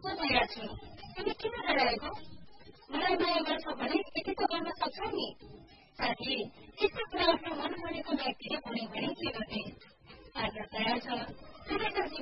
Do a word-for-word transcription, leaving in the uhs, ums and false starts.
त नयाँ छु तिमी किन डराएको मलाई माया गर्छौ भने यति त गर्न सक्छौ नि साथी यस्तो कुरा आफ्नो मन भनेको व्यक्तिले भन्यो भने के गर्ने आज तयार छ